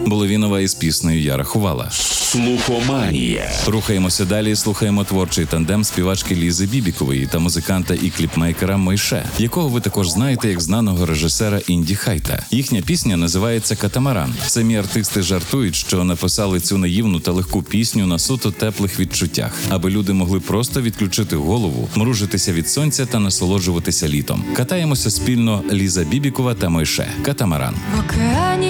Булавінова із піснею «Я рахувала». Слухоманія. Рухаємося далі, слухаємо творчий тандем співачки Лізи Бібікової та музиканта і кліпмейкера Мойше, якого ви також знаєте як знаного режисера Інді Хайта. Їхня пісня називається «Катамаран». Самі артисти жартують, що написали цю наївну та легку пісню на суто теплих відчуттях, аби люди могли просто відключити голову, мружитися від сонця та насолоджуватися літом. Катаємося спільно Ліза Бібікова та Мойше. «Катамаран».